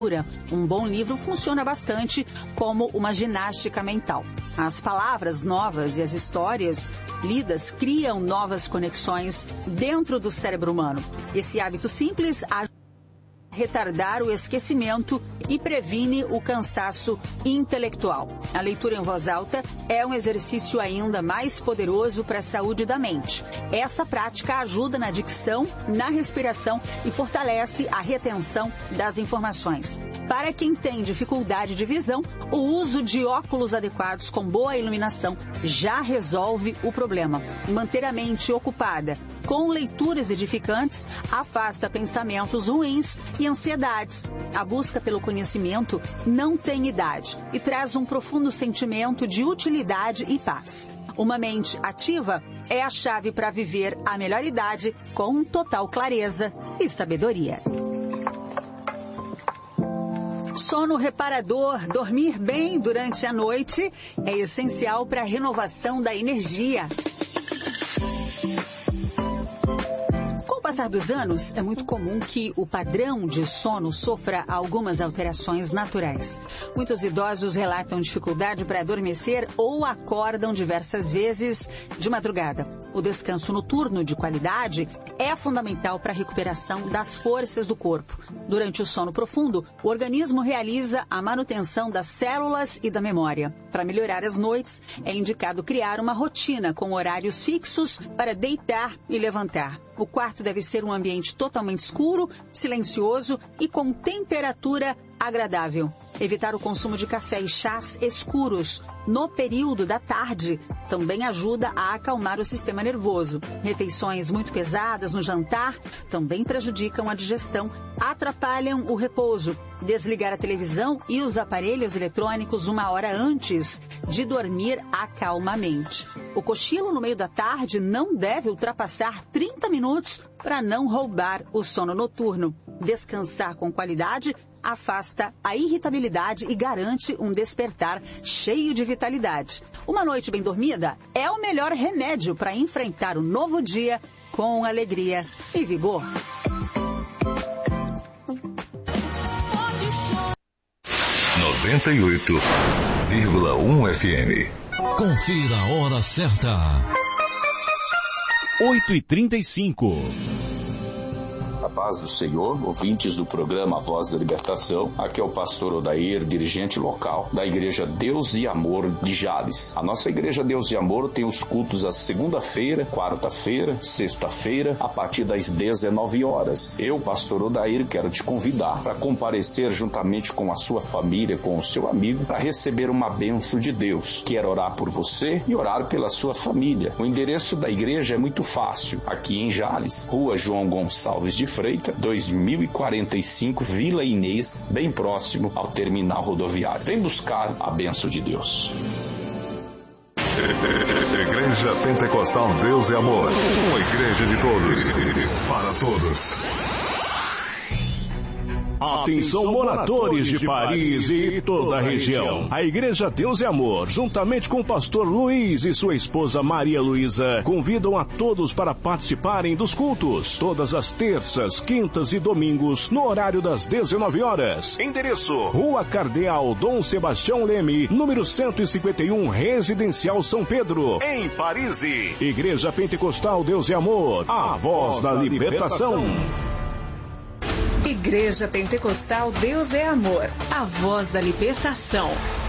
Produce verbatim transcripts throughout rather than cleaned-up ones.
Um bom livro funciona bastante como uma ginástica mental. As palavras novas e as histórias lidas criam novas conexões dentro do cérebro humano. Esse hábito simples ajuda a retardar o esquecimento e previne o cansaço intelectual. A leitura em voz alta é um exercício ainda mais poderoso para a saúde da mente. Essa prática ajuda na dicção, na respiração e fortalece a retenção das informações. Para quem tem dificuldade de visão, o uso de óculos adequados com boa iluminação já resolve o problema. Manter a mente ocupada com leituras edificantes afasta pensamentos ruins e ansiedades. A busca pelo conhecimento não tem idade e traz um profundo sentimento de utilidade e paz. Uma mente ativa é a chave para viver a melhor idade com total clareza e sabedoria. Sono reparador, dormir bem durante a noite é essencial para a renovação da energia. Com o passar dos anos, é muito comum que o padrão de sono sofra algumas alterações naturais. Muitos idosos relatam dificuldade para adormecer ou acordam diversas vezes de madrugada. O descanso noturno de qualidade é fundamental para a recuperação das forças do corpo. Durante o sono profundo, o organismo realiza a manutenção das células e da memória. Para melhorar as noites, é indicado criar uma rotina com horários fixos para deitar e levantar. O quarto deve ser um ambiente totalmente escuro, silencioso e com temperatura agradável. Evitar o consumo de café e chás escuros no período da tarde também ajuda a acalmar o sistema nervoso. Refeições muito pesadas no jantar também prejudicam a digestão, atrapalham o repouso. Desligar a televisão e os aparelhos eletrônicos uma hora antes de dormir acalma a mente. O cochilo no meio da tarde não deve ultrapassar trinta minutos para não roubar o sono noturno. Descansar com qualidade afasta a irritabilidade e garante um despertar cheio de vitalidade. Uma noite bem dormida é o melhor remédio para enfrentar o novo dia com alegria e vigor. noventa e oito vírgula um F M. Confira a hora certa. oito e trinta e cinco. A paz do Senhor, ouvintes do programa A Voz da Libertação. Aqui é o pastor Odair, dirigente local da Igreja Deus e Amor de Jales. A nossa Igreja Deus e Amor tem os cultos à segunda-feira, quarta-feira, sexta-feira, a partir das dezenove horas. Eu, pastor Odair, quero te convidar para comparecer juntamente com a sua família, com o seu amigo, para receber uma bênção de Deus. Quero orar por você e orar pela sua família. O endereço da igreja é muito fácil, aqui em Jales, Rua João Gonçalves de Freitas, dois mil e quarenta e cinco, Vila Inês, bem próximo ao terminal rodoviário. Vem buscar a bênção de Deus. Igreja Pentecostal Deus e Amor. Uma igreja de todos, para todos. Atenção, moradores de Paris e toda a região. A Igreja Deus e Amor, juntamente com o pastor Luiz e sua esposa Maria Luísa, convidam a todos para participarem dos cultos, todas as terças, quintas e domingos, no horário das dezenove horas. Endereço: Rua Cardeal Dom Sebastião Leme, número cento e cinquenta e um, Residencial São Pedro, em Paris. Igreja Pentecostal Deus e Amor, a voz da libertação. Igreja Pentecostal Deus é Amor, a voz da libertação.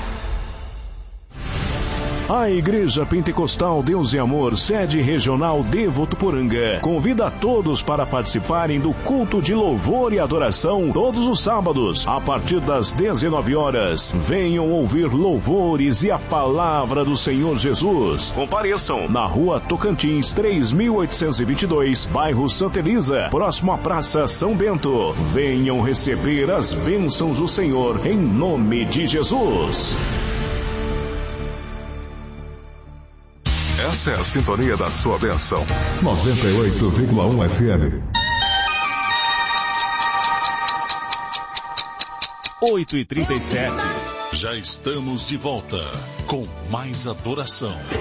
A Igreja Pentecostal Deus e Amor, sede regional de Votuporanga, convida a todos para participarem do culto de louvor e adoração todos os sábados, a partir das dezenove horas. Venham ouvir louvores e a palavra do Senhor Jesus. Compareçam na Rua Tocantins, três mil oitocentos e vinte e dois, bairro Santa Elisa, próximo à Praça São Bento. Venham receber as bênçãos do Senhor em nome de Jesus. Essa é a sintonia da sua bênção. noventa e oito vírgula um F M. oito e trinta e sete. Já estamos de volta com mais adoração.